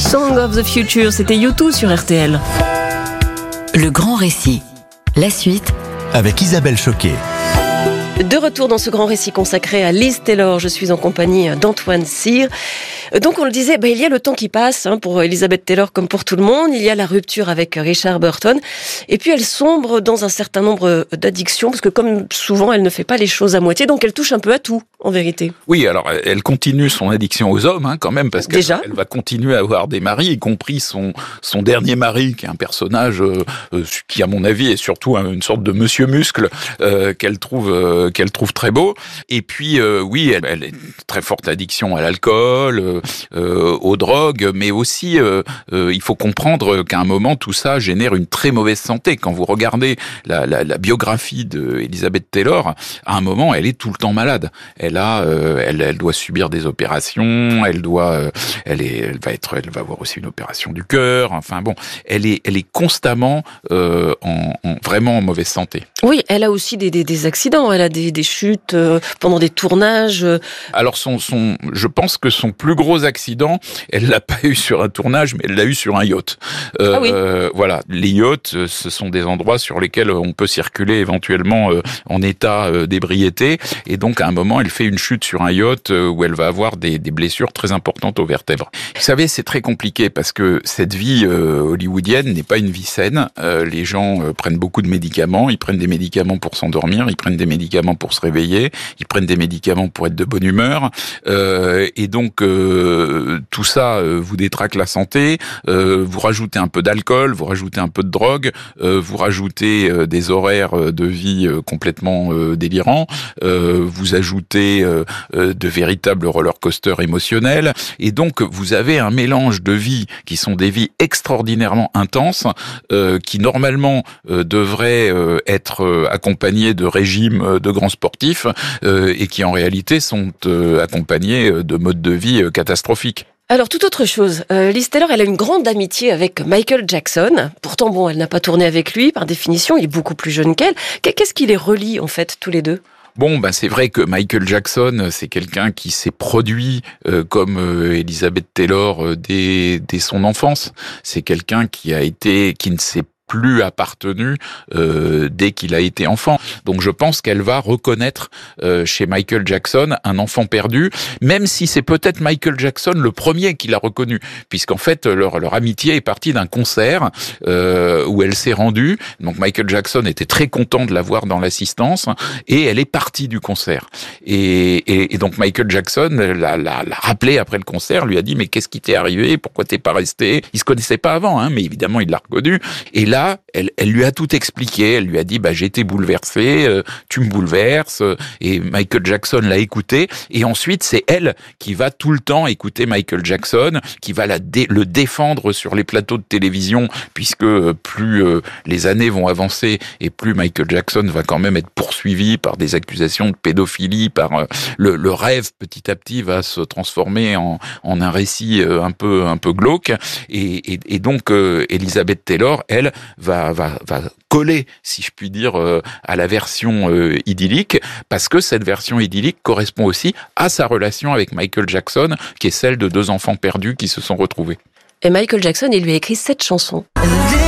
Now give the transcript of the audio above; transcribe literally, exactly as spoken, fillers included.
Song of the Future, c'était U deux sur R T L. Le grand récit. La suite avec Isabelle Choquet. De retour dans ce grand récit consacré à Liz Taylor, je suis en compagnie d'Antoine Cyr. Donc on le disait, bah, il y a le temps qui passe hein, pour Elizabeth Taylor comme pour tout le monde. Il y a la rupture avec Richard Burton. Et puis elle sombre dans un certain nombre d'addictions, parce que comme souvent, elle ne fait pas les choses à moitié. Donc elle touche un peu à tout, en vérité. Oui, alors elle continue son addiction aux hommes hein, quand même, parce qu'elle elle va continuer à avoir des maris, y compris son, son dernier mari, qui est un personnage euh, qui, à mon avis, est surtout une sorte de monsieur muscle euh, qu'elle trouve... Euh, qu'elle trouve très beau. Et puis, euh, oui, elle, elle a une très forte addiction à l'alcool, euh, euh, aux drogues, mais aussi, euh, euh, il faut comprendre qu'à un moment, tout ça génère une très mauvaise santé. Quand vous regardez la, la, la biographie d'Elizabeth Taylor, à un moment, elle est tout le temps malade. Elle a, euh, elle, elle doit subir des opérations, elle doit, euh, elle est, elle va être, elle va avoir aussi une opération du cœur. Enfin bon, elle est, elle est constamment euh, en, en vraiment en mauvaise santé. Oui, elle a aussi des, des, des accidents. Elle a des Des, des chutes euh, pendant des tournages. Euh... Alors, son, son, je pense que son plus gros accident, elle l'a pas eu sur un tournage, mais elle l'a eu sur un yacht. Euh, ah oui. euh, voilà, les yachts, ce sont des endroits sur lesquels on peut circuler éventuellement euh, en état euh, d'ébriété. Et donc, à un moment, elle fait une chute sur un yacht euh, où elle va avoir des, des blessures très importantes aux vertèbres. Vous savez, c'est très compliqué parce que cette vie euh, hollywoodienne n'est pas une vie saine. Euh, les gens euh, prennent beaucoup de médicaments. Ils prennent des médicaments pour s'endormir. Ils prennent des médicaments pour se réveiller, ils prennent des médicaments pour être de bonne humeur, euh, et donc euh, tout ça euh, vous détraque la santé, euh, vous rajoutez un peu d'alcool, vous rajoutez un peu de drogue, euh, vous rajoutez euh, des horaires de vie euh, complètement euh, délirants, euh, vous ajoutez euh, euh, de véritables roller coasters émotionnels, et donc vous avez un mélange de vies qui sont des vies extraordinairement intenses, euh, qui normalement euh, devraient euh, être euh, accompagnées de régimes euh, de grands sportifs euh, et qui en réalité sont euh, accompagnés de modes de vie euh, catastrophiques. Alors, toute autre chose, euh, Liz Taylor, elle a une grande amitié avec Michael Jackson. Pourtant, bon, elle n'a pas tourné avec lui, par définition, il est beaucoup plus jeune qu'elle. Qu'est-ce qui les relie, en fait, tous les deux ? Bon, ben c'est vrai que Michael Jackson, c'est quelqu'un qui s'est produit euh, comme euh, Elizabeth Taylor euh, dès, dès son enfance. C'est quelqu'un qui a été, qui ne s'est plus appartenu euh, dès qu'il a été enfant. Donc je pense qu'elle va reconnaître euh, chez Michael Jackson un enfant perdu, même si c'est peut-être Michael Jackson le premier qui l'a reconnu, puisqu'en fait leur, leur amitié est partie d'un concert euh, où elle s'est rendue. Donc Michael Jackson était très content de la voir dans l'assistance et elle est partie du concert. Et, et, et donc Michael Jackson l'a, l'a, l'a rappelé après le concert, lui a dit mais qu'est-ce qui t'est arrivé, pourquoi t'es pas resté? Ils se connaissaient pas avant, hein, mais évidemment il l'a reconnu. Et là Elle, elle lui a tout expliqué, elle lui a dit bah j'ai été bouleversée, euh, tu me bouleverses, euh, et Michael Jackson l'a écouté, et ensuite c'est elle qui va tout le temps écouter Michael Jackson, qui va la dé- le défendre sur les plateaux de télévision, puisque euh, plus euh, les années vont avancer et plus Michael Jackson va quand même être poursuivi par des accusations de pédophilie, par euh, le, le rêve petit à petit va se transformer en, en un récit euh, un peu un peu glauque, et, et, et donc euh, Elizabeth Taylor, elle Va, va, va coller, si je puis dire, euh, à la version euh, idyllique, parce que cette version idyllique correspond aussi à sa relation avec Michael Jackson, qui est celle de deux enfants perdus qui se sont retrouvés. Et Michael Jackson, il lui a écrit cette chanson.